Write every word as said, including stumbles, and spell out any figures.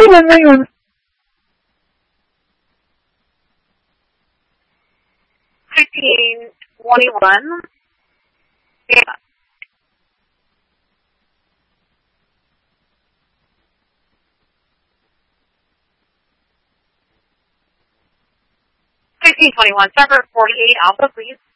hang on, hang on. fifteen twenty-one. Yeah. fifteen twenty-one, Server forty-eight Alpha, please.